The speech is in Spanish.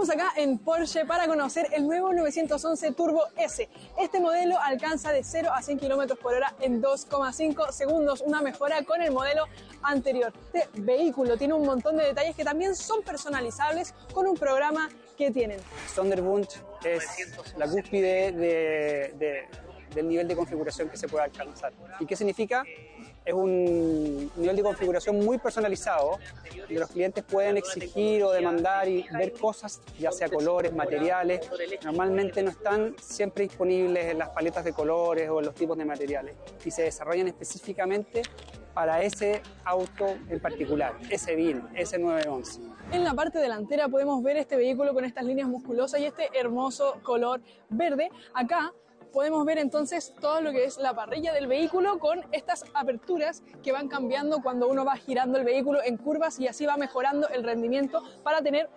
Estamos acá en Porsche para conocer el nuevo 911 Turbo S. Este modelo alcanza de 0 a 100 km por hora en 2,5 segundos, una mejora con el modelo anterior. Este vehículo tiene un montón de detalles que también son personalizables con un programa que tienen. Thunderbird es la cúspide del nivel de configuración que se puede alcanzar. ¿Y qué significa? Es un nivel de configuración muy personalizado, donde los clientes pueden exigir o demandar y ver cosas, ya sea colores, materiales, normalmente no están siempre disponibles en las paletas de colores o en los tipos de materiales, y se desarrollan específicamente para ese auto en particular, ese VIN, ese 911. En la parte delantera podemos ver este vehículo con estas líneas musculosas y este hermoso color verde. Acá podemos ver entonces todo lo que es la parrilla del vehículo con estas aperturas que van cambiando cuando uno va girando el vehículo en curvas y así va mejorando el rendimiento para tener